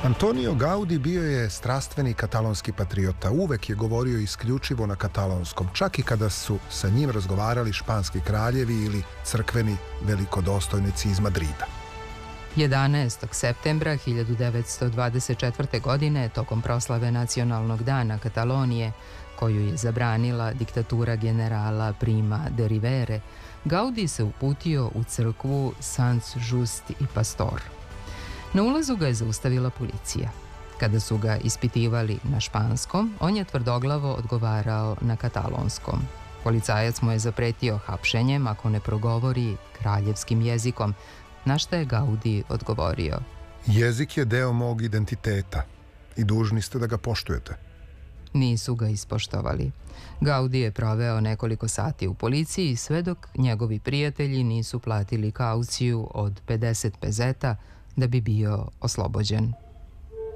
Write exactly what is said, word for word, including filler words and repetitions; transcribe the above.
Antonio Gaudi bio je strastveni katalonski patriota. Uvek je govorio isključivo na katalonskom, čak i kada su sa njim razgovarali španski kraljevi ili crkveni velikodostojnici iz Madrida. jedanaestog septembra hiljadu devetsto dvadeset četvrte. godine, tokom proslave Nacionalnog dana Katalonije, koju je zabranila diktatura generala Prima de Rivere, Gaudi se uputio u crkvu Sans Just i Pastor. Na ulazu ga je zaustavila policija. Kada su ga ispitivali na španskom, on je tvrdoglavo odgovarao na katalonskom. Policajac mu je zapretio hapšenjem ako ne progovori kraljevskim jezikom, na šta je Gaudi odgovorio: Jezik je deo mog identiteta i dužni ste da ga poštujete. Nisu ga ispoštovali. Gaudi je proveo nekoliko sati u policiji sve dok njegovi prijatelji nisu platili kauciju od pedeset pezeta da bi bio oslobođen.